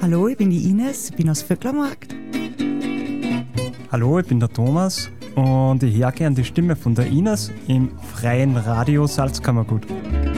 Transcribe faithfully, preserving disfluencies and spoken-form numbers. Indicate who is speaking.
Speaker 1: Hallo, ich bin die Ines, ich bin aus Vöcklermarkt.
Speaker 2: Hallo, ich bin der Thomas und ich höre gerne die Stimme von der Ines im freien Radio Salzkammergut.